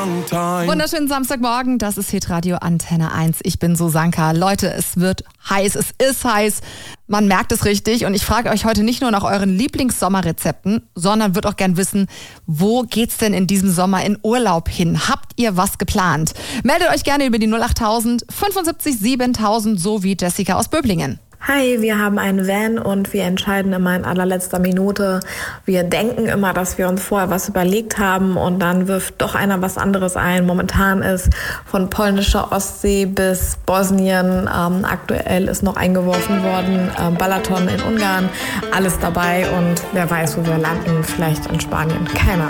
Wunderschönen Samstagmorgen, das ist Hitradio Antenne 1. Ich bin Susanka. Leute, es wird heiß, es ist heiß. Man merkt es richtig und ich frage euch heute nicht nur nach euren Lieblingssommerrezepten, sondern würde auch gern wissen, wo geht's denn in diesem Sommer in Urlaub hin? Habt ihr was geplant? Meldet euch gerne über die 08000 75 7000, so wie Jessica aus Böblingen. Hi, wir haben einen Van und wir entscheiden immer in allerletzter Minute. Wir denken immer, dass wir uns vorher was überlegt haben und dann wirft doch einer was anderes ein. Momentan ist von polnischer Ostsee bis Bosnien, aktuell ist noch eingeworfen worden, Balaton in Ungarn, alles dabei und wer weiß, wo wir landen, vielleicht in Spanien, keine